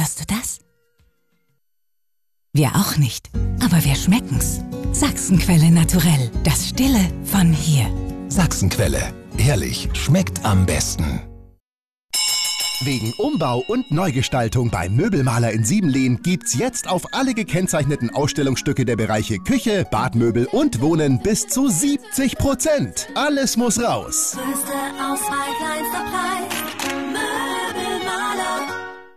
Hörst du das? Wir auch nicht, aber wir schmecken's. Sachsenquelle naturell, das Stille von hier. Sachsenquelle, ehrlich, schmeckt am besten. Wegen Umbau und Neugestaltung beim Möbelmaler in Siebenlehn gibt's jetzt auf alle gekennzeichneten Ausstellungsstücke der Bereiche Küche, Badmöbel und Wohnen bis zu 70%. Alles muss raus. Größte Auswahl, kleinster Preis. Möbelmaler.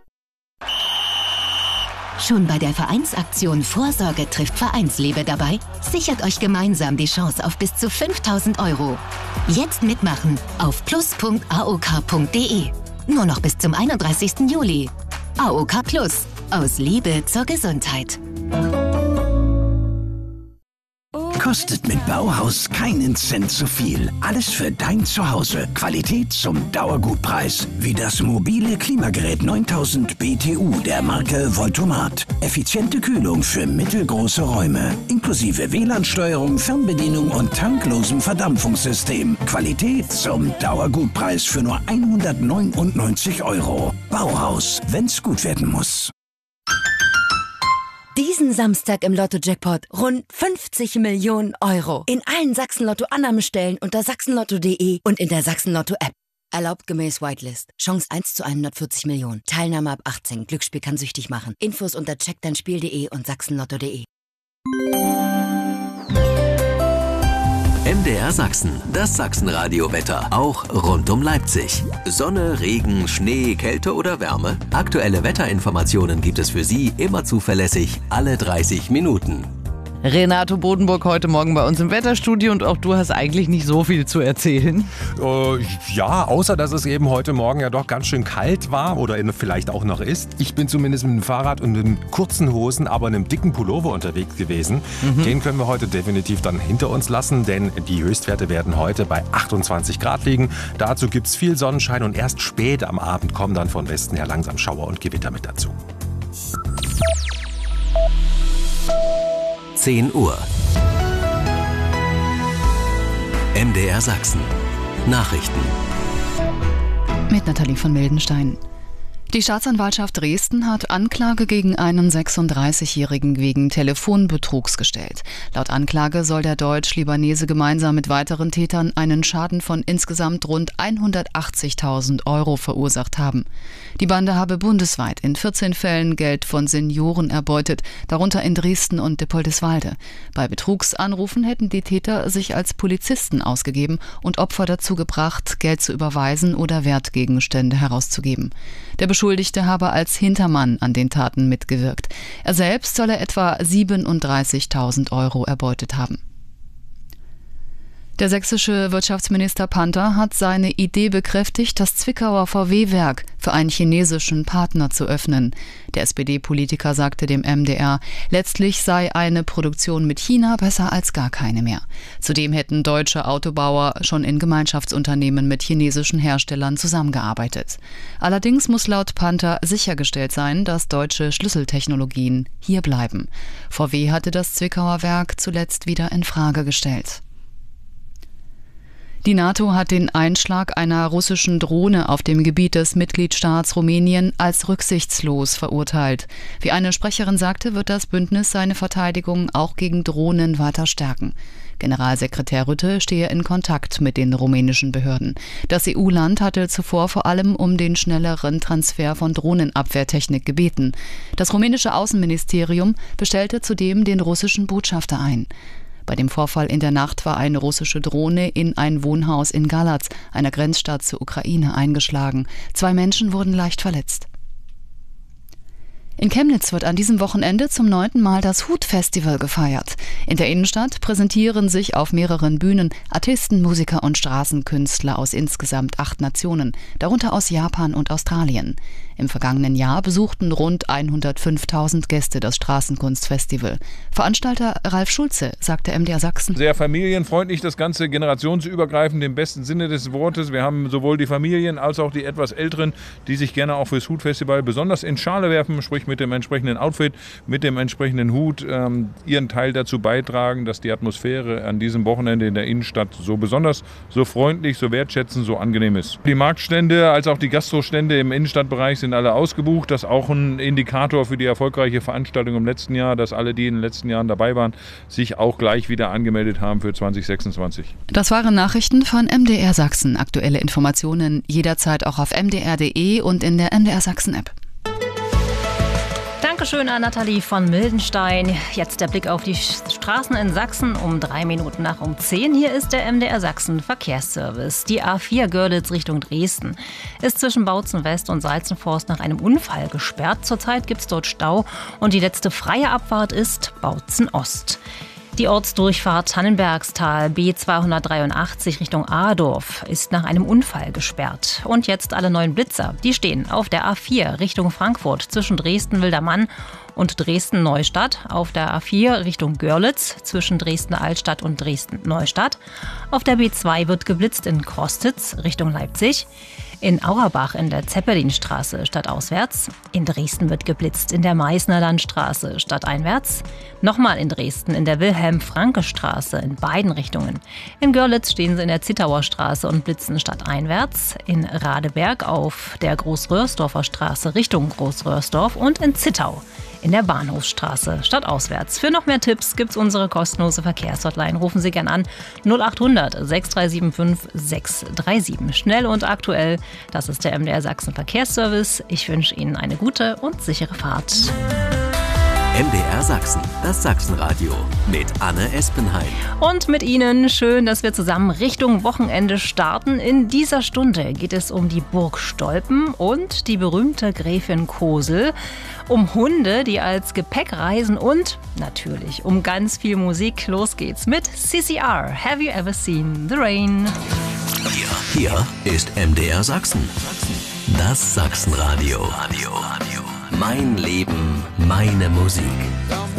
Schon bei der Vereinsaktion Vorsorge trifft Vereinsliebe dabei? Sichert euch gemeinsam die Chance auf bis zu 5.000 €. Jetzt mitmachen auf plus.aok.de. Nur noch bis zum 31. Juli. AOK Plus. Aus Liebe zur Gesundheit. Kostet mit Bauhaus keinen Cent zu viel. Alles für dein Zuhause. Qualität zum Dauergutpreis. Wie das mobile Klimagerät 9000 BTU der Marke Voltomat. Effiziente Kühlung für mittelgroße Räume. Inklusive WLAN-Steuerung, Fernbedienung und tanklosem Verdampfungssystem. Qualität zum Dauergutpreis für nur 199 €. Bauhaus, wenn's gut werden muss. Diesen Samstag im Lotto-Jackpot rund 50 Millionen €. In allen Sachsen-Lotto-Annahmestellen unter sachsenlotto.de und in der Sachsen-Lotto-App. Erlaubt gemäß Whitelist. Chance 1 zu 140 Millionen. Teilnahme ab 18. Glücksspiel kann süchtig machen. Infos unter checkdeinspiel.de und sachsenlotto.de. MDR Sachsen, das Sachsenradio-Wetter, auch rund um Leipzig. Sonne, Regen, Schnee, Kälte oder Wärme? Aktuelle Wetterinformationen gibt es für Sie immer zuverlässig, alle 30 Minuten. Renato Bodenburg heute Morgen bei uns im Wetterstudio und auch du hast eigentlich nicht so viel zu erzählen. Ja, außer dass es eben heute Morgen ja doch ganz schön kalt war oder vielleicht auch noch ist. Ich bin zumindest mit dem Fahrrad und mit kurzen Hosen, aber einem dicken Pullover unterwegs gewesen. Den können wir heute definitiv dann hinter uns lassen, denn die Höchstwerte werden heute bei 28 Grad liegen. Dazu gibt es viel Sonnenschein und erst spät am Abend kommen dann von Westen her langsam Schauer und Gewitter mit dazu. 10 Uhr. MDR Sachsen. Nachrichten. Mit Nathalie von Mildenstein. Die Staatsanwaltschaft Dresden hat Anklage gegen einen 36-Jährigen wegen Telefonbetrugs gestellt. Laut Anklage soll der Deutsch-Libanese gemeinsam mit weiteren Tätern einen Schaden von insgesamt rund 180.000 € verursacht haben. Die Bande habe bundesweit in 14 Fällen Geld von Senioren erbeutet, darunter in Dresden und Dippoldiswalde. Bei Betrugsanrufen hätten die Täter sich als Polizisten ausgegeben und Opfer dazu gebracht, Geld zu überweisen oder Wertgegenstände herauszugeben. Der Beschuldigte habe als Hintermann an den Taten mitgewirkt. Er selbst solle etwa 37.000 € erbeutet haben. Der sächsische Wirtschaftsminister Panther hat seine Idee bekräftigt, das Zwickauer VW-Werk für einen chinesischen Partner zu öffnen. Der SPD-Politiker sagte dem MDR, letztlich sei eine Produktion mit China besser als gar keine mehr. Zudem hätten deutsche Autobauer schon in Gemeinschaftsunternehmen mit chinesischen Herstellern zusammengearbeitet. Allerdings muss laut Panther sichergestellt sein, dass deutsche Schlüsseltechnologien hier bleiben. VW hatte das Zwickauer Werk zuletzt wieder in Frage gestellt. Die NATO hat den Einschlag einer russischen Drohne auf dem Gebiet des Mitgliedstaats Rumänien als rücksichtslos verurteilt. Wie eine Sprecherin sagte, wird das Bündnis seine Verteidigung auch gegen Drohnen weiter stärken. Generalsekretär Rutte stehe in Kontakt mit den rumänischen Behörden. Das EU-Land hatte zuvor vor allem um den schnelleren Transfer von Drohnenabwehrtechnik gebeten. Das rumänische Außenministerium bestellte zudem den russischen Botschafter ein. Bei dem Vorfall in der Nacht war eine russische Drohne in ein Wohnhaus in Galatz, einer Grenzstadt zur Ukraine, eingeschlagen. 2 Menschen wurden leicht verletzt. In Chemnitz wird an diesem Wochenende zum 9. Mal das Hut-Festival gefeiert. In der Innenstadt präsentieren sich auf mehreren Bühnen Artisten, Musiker und Straßenkünstler aus insgesamt 8 Nationen, darunter aus Japan und Australien. Im vergangenen Jahr besuchten rund 105.000 Gäste das Straßenkunstfestival. Veranstalter Ralf Schulze sagte MDR Sachsen: Sehr familienfreundlich, das Ganze generationsübergreifend im besten Sinne des Wortes. Wir haben sowohl die Familien als auch die etwas Älteren, die sich gerne auch fürs Hut-Festival besonders in Schale werfen, sprich mit dem entsprechenden Outfit, mit dem entsprechenden Hut ihren Teil dazu beitragen, dass die Atmosphäre an diesem Wochenende in der Innenstadt so besonders, so freundlich, so wertschätzend, so angenehm ist. Die Marktstände als auch die Gastrostände im Innenstadtbereich sind alle ausgebucht. Das ist auch ein Indikator für die erfolgreiche Veranstaltung im letzten Jahr, dass alle, die in den letzten Jahren dabei waren, sich auch gleich wieder angemeldet haben für 2026. Das waren Nachrichten von MDR Sachsen. Aktuelle Informationen jederzeit auch auf mdr.de und in der MDR Sachsen App. Dankeschön an Nathalie von Mildenstein. Jetzt der Blick auf die Straßen in Sachsen um 3 Minuten nach um 10. Hier ist der MDR Sachsen Verkehrsservice. Die A4 Görlitz Richtung Dresden ist zwischen Bautzen West und Salzenforst nach einem Unfall gesperrt. Zurzeit gibt es dort Stau und die letzte freie Abfahrt ist Bautzen Ost. Die Ortsdurchfahrt Tannenbergstal B283 Richtung Adorf ist nach einem Unfall gesperrt. Und jetzt alle neuen Blitzer. Die stehen auf der A4 Richtung Frankfurt zwischen Dresden-Wildermann und Dresden-Neustadt, auf der A4 Richtung Görlitz zwischen Dresden-Altstadt und Dresden-Neustadt. Auf der B2 wird geblitzt in Krostitz Richtung Leipzig. In Auerbach in der Zeppelinstraße stadtauswärts. In Dresden wird geblitzt in der Meißner Landstraße stadteinwärts. Nochmal in Dresden in der Wilhelm-Franke-Straße in beiden Richtungen. In Görlitz stehen sie in der Zittauer Straße und blitzen stadteinwärts. In Radeberg auf der Großröhrsdorfer Straße Richtung Großröhrsdorf und in Zittau in der Bahnhofsstraße stadtauswärts. Für noch mehr Tipps gibt's unsere kostenlose Verkehrshotline. Rufen Sie gern an 0800 6375 637. Schnell und aktuell, das ist der MDR Sachsen Verkehrsservice. Ich wünsche Ihnen eine gute und sichere Fahrt. MDR Sachsen, das Sachsenradio mit Anne Espenheim. Und mit Ihnen schön, dass wir zusammen Richtung Wochenende starten. In dieser Stunde geht es um die Burg Stolpen und die berühmte Gräfin Kosel, um Hunde, die als Gepäck reisen und natürlich um ganz viel Musik. Los geht's mit CCR. Have you ever seen the rain? Hier ist MDR Sachsen, das Sachsenradio. Mein Leben, meine Musik.